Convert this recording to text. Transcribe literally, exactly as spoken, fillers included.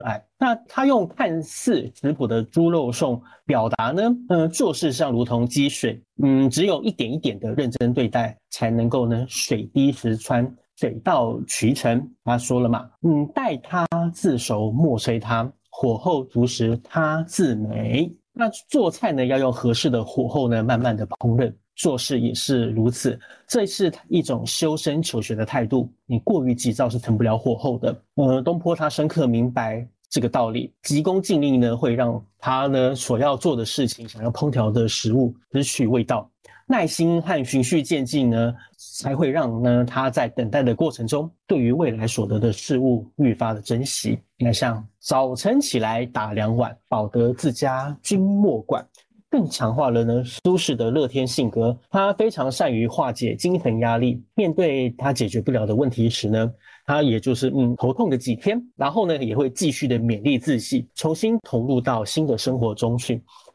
爱。那他用看似质朴的猪肉颂表达呢，呃，做事上如同积水，嗯，只有一点一点的认真对待，才能够呢水滴石穿，水到渠成。他说了嘛，嗯，待它自熟莫催它，火候足时它自美。那做菜呢，要用合适的火候呢，慢慢的烹饪。做事也是如此，这是一种修身求学的态度。你过于急躁是成不了火候的。呃，东坡他深刻明白这个道理，急功近利呢，会让他呢所要做的事情、想要烹调的食物失去味道。耐心和循序渐进呢，才会让呢他在等待的过程中，对于未来所得的事物愈发的珍惜。那像早晨起来打两碗，保得自家君莫管。更强化了呢苏轼的乐天性格，他非常善于化解精神压力。面对他解决不了的问题时呢，他也就是嗯头痛个几天，然后呢也会继续的勉励自己，重新投入到新的生活中去。